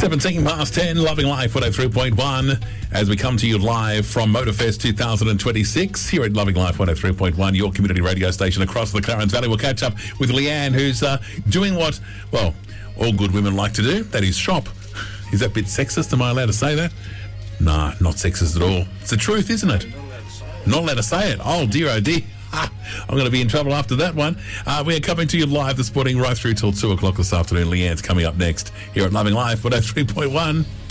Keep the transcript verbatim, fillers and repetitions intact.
seventeen past ten, Loving Life one oh three point one, as we come to you live from Motorfest two thousand twenty-six here at Loving Life one oh three point one, your community radio station across the Clarence Valley. We'll catch up with Leanne, who's uh, doing what, well, all good women like to do, that is shop. Is that a bit sexist? Am I allowed to say that? Nah, not sexist at all. It's the truth, isn't it? Not allowed to say it. Oh, dear, oh, dear. I'm going to be in trouble after that one. Uh, we are coming to you live this morning right through till two o'clock this afternoon. Leanne's coming up next here at Loving Life one oh three point one.